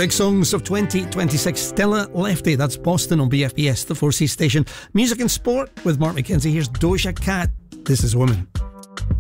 big songs of 2026. Stella Lefty, that's Boston on BFBS, the 4C station. Music and sport with Mark McKenzie. Here's Doja Cat. This is Woman.